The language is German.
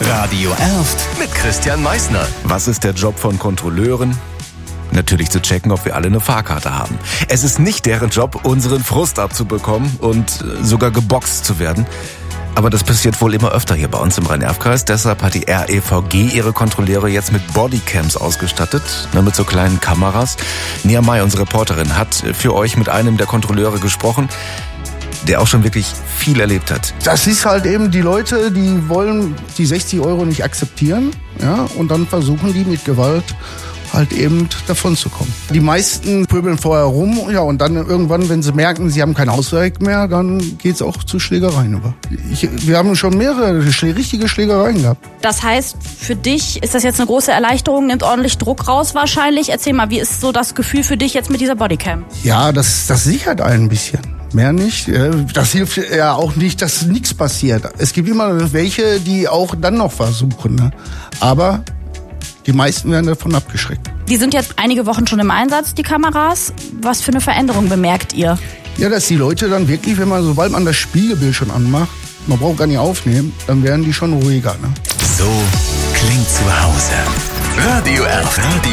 Radio Erft mit Christian Meissner. Was ist der Job von Kontrolleuren? Natürlich zu checken, ob wir alle eine Fahrkarte haben. Es ist nicht deren Job, unseren Frust abzubekommen und sogar geboxt zu werden. Aber das passiert wohl immer öfter hier bei uns im Rhein-Erft-Kreis. Deshalb hat die REVG ihre Kontrolleure jetzt mit Bodycams ausgestattet, mit so kleinen Kameras. Nia May, unsere Reporterin, hat für euch mit einem der Kontrolleure gesprochen, der auch schon wirklich viel erlebt hat. Das ist halt eben die Leute, die wollen die 60 € nicht akzeptieren, ja, und dann versuchen die mit Gewalt halt eben davon zu kommen. Die meisten pöbeln vorher rum, ja, und dann irgendwann, wenn sie merken, sie haben keinen Ausweg mehr, dann geht's auch zu Schlägereien über. Wir haben schon mehrere richtige Schlägereien gehabt. Das heißt, für dich ist das jetzt eine große Erleichterung, nimmt ordentlich Druck raus wahrscheinlich. Erzähl mal, wie ist so das Gefühl für dich jetzt mit dieser Bodycam? Ja, das sichert einen ein bisschen. Mehr nicht. Das hilft ja auch nicht, dass nichts passiert. Es gibt immer welche, die auch dann noch versuchen, ne? Aber die meisten werden davon abgeschreckt. Die sind jetzt einige Wochen schon im Einsatz, die Kameras. Was für eine Veränderung bemerkt ihr? Ja, dass die Leute dann wirklich, sobald man das Spiegelbild schon anmacht, man braucht gar nicht aufnehmen, dann werden die schon ruhiger, ne? So klingt zu Hause. Radio Erft.